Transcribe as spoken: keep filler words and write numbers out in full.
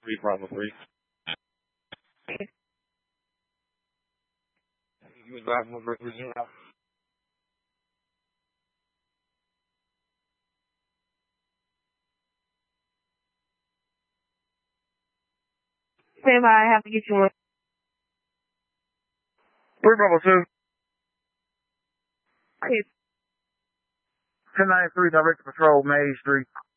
Three Bravo three. You was driving over Virginia. Stand by, I have to get you one. Three Bravo two. Okay. ten ninety-three, direct patrol, Main Street.